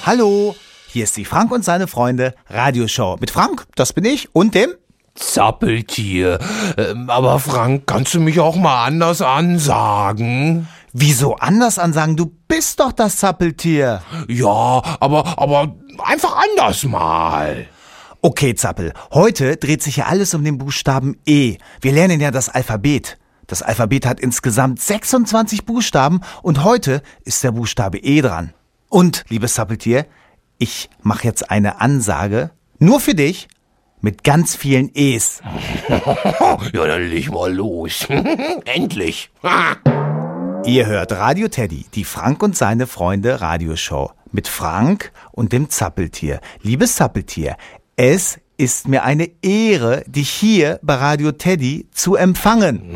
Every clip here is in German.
Hallo, hier ist die Frank und seine Freunde Radioshow. Mit Frank, das bin ich, und dem Zappeltier. Aber Frank, kannst du mich auch mal anders ansagen? Wieso anders ansagen? Du bist doch das Zappeltier. Ja, aber einfach anders mal. Okay, Zappel, heute dreht sich ja alles um den Buchstaben E. Wir lernen ja das Alphabet. Das Alphabet hat insgesamt 26 Buchstaben und heute ist der Buchstabe E dran. Und, liebes Zappeltier, ich mache jetzt eine Ansage, nur für dich, mit ganz vielen E's. Ja, dann leg mal los. Endlich. Ihr hört Radio Teddy, die Frank und seine Freunde Radioshow. Mit Frank und dem Zappeltier. Liebes Zappeltier, es ist mir eine Ehre, dich hier bei Radio Teddy zu empfangen.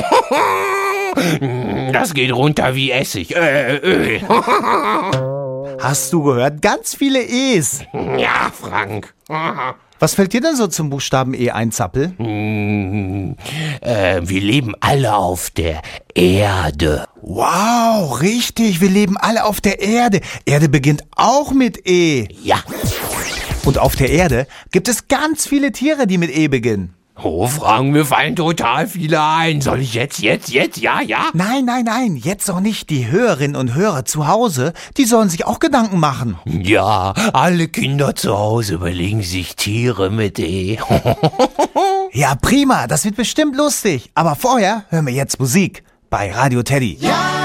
Das geht runter wie Essig. Öl. Hast du gehört? Ganz viele E's. Ja, Frank. Was fällt dir denn so zum Buchstaben E ein, Zappel? Wir leben alle auf der Erde. Wow, richtig, wir leben alle auf der Erde. Erde beginnt auch mit E. Ja. Und auf der Erde gibt es ganz viele Tiere, die mit E beginnen. Oh, Frank, mir fallen total viele ein. Soll ich jetzt? Ja? Nein, jetzt noch nicht. Die Hörerinnen und Hörer zu Hause, die sollen sich auch Gedanken machen. Ja, alle Kinder zu Hause überlegen sich Tiere mit E. Ja, prima, das wird bestimmt lustig. Aber vorher hören wir jetzt Musik bei Radio Teddy. Ja!